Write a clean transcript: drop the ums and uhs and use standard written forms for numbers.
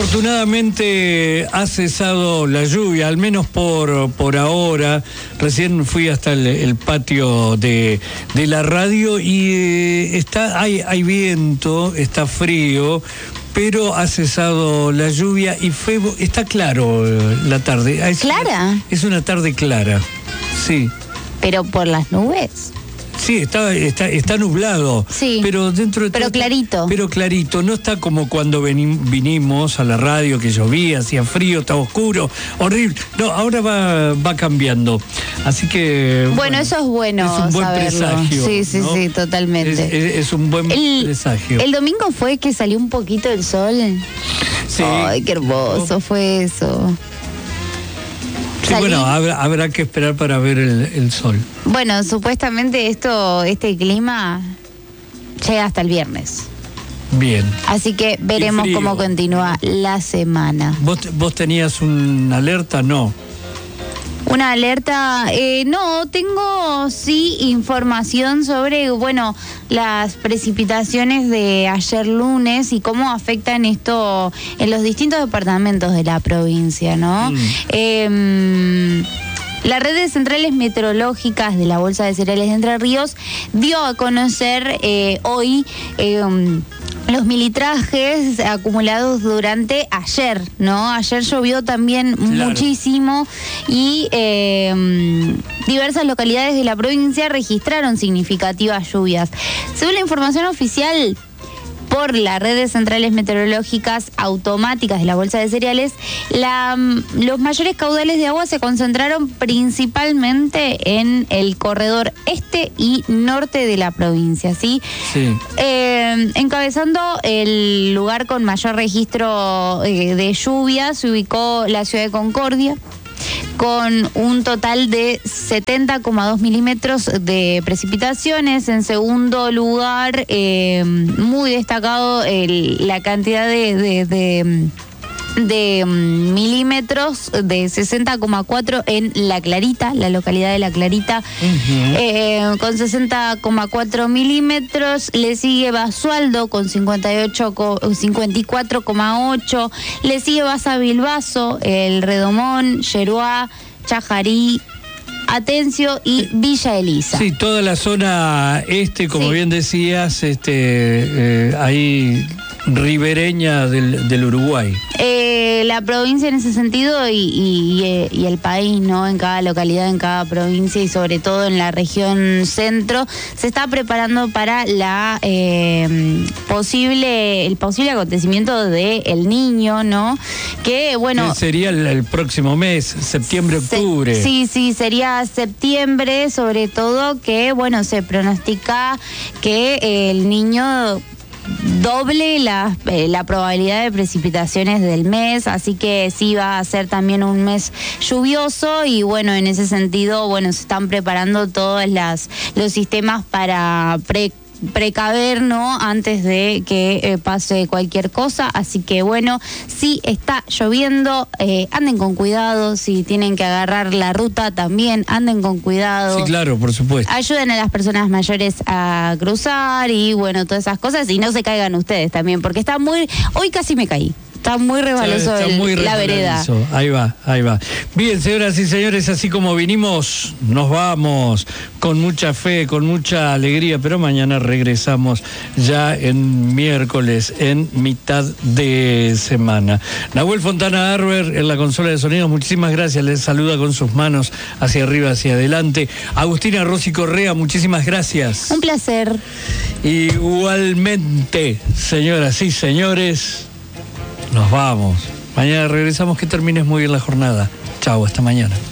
Afortunadamente ha cesado la lluvia, al menos por ahora. Recién fui hasta el patio de la radio y hay viento, está frío, pero ha cesado la lluvia y está claro la tarde. ¿Clara? Es una tarde clara, sí. ¿Pero por las nubes? Sí, está nublado, sí, pero dentro de pero todo, clarito. Pero clarito, no está como cuando vinimos a la radio, que llovía, hacía frío, estaba oscuro, horrible. No, ahora va cambiando. Así que... Bueno, eso es bueno. Es un buen saberlo. presagio. Sí, ¿no? sí, totalmente. Es un buen presagio. El domingo fue que salió un poquito el sol. Sí. Ay, qué hermoso fue eso. Sí, bueno, habrá que esperar para ver el sol. Bueno, supuestamente este clima llega hasta el viernes. Bien. Así que veremos cómo continúa la semana. ¿Vos tenías una alerta? No. Una alerta, no, tengo sí información sobre, bueno, las precipitaciones de ayer lunes y cómo afectan esto en los distintos departamentos de la provincia, ¿no? La red de centrales meteorológicas de la Bolsa de Cereales de Entre Ríos dio a conocer hoy los militrajes acumulados durante ayer, ¿no? Ayer llovió también muchísimo y diversas localidades de la provincia registraron significativas lluvias. Según la información oficial por la red de centrales meteorológicas automáticas de la Bolsa de Cereales, los mayores caudales de agua se concentraron principalmente en el corredor este y norte de la provincia, ¿sí? Sí. Encabezando el lugar con mayor registro de lluvia se ubicó la ciudad de Concordia, con un total de 70,2 milímetros de precipitaciones. En segundo lugar, muy destacado la cantidad de milímetros de 60,4 en La Clarita, la localidad de La Clarita, con 60,4 milímetros. Le sigue Basualdo con 54,8. Le sigue Basavilbaso, El Redomón, Yeruá, Chajarí, Atencio y Villa Elisa. Sí, toda la zona como bien decías, ahí ribereña del Uruguay. La provincia en ese sentido y el país, ¿no? En cada localidad, en cada provincia y sobre todo en la región centro, se está preparando para el posible acontecimiento del Niño, ¿no? Que bueno... sería el próximo mes, septiembre, octubre. Sí, sería septiembre, sobre todo que, bueno, se pronostica que el Niño doble la probabilidad de precipitaciones del mes, así que sí va a ser también un mes lluvioso y bueno, en ese sentido, bueno, se están preparando todos los sistemas para precaver, ¿no? Antes de que pase cualquier cosa, así que bueno, si está lloviendo, anden con cuidado, si tienen que agarrar la ruta también, anden con cuidado. Sí, claro, por supuesto. Ayuden a las personas mayores a cruzar y bueno, todas esas cosas, y no se caigan ustedes también, porque está hoy casi me caí. Está muy rebaloso la vereda. Ahí va. Bien, señoras y señores, así como vinimos, nos vamos con mucha fe, con mucha alegría, pero mañana regresamos ya en miércoles, en mitad de semana. Nahuel Fontana Arber en la consola de sonidos, muchísimas gracias, les saluda con sus manos hacia arriba, hacia adelante. Agustina Rossi Correa, muchísimas gracias. Un placer. Igualmente, señoras y señores, nos vamos. Mañana regresamos. Que termines muy bien la jornada. Chau, hasta mañana.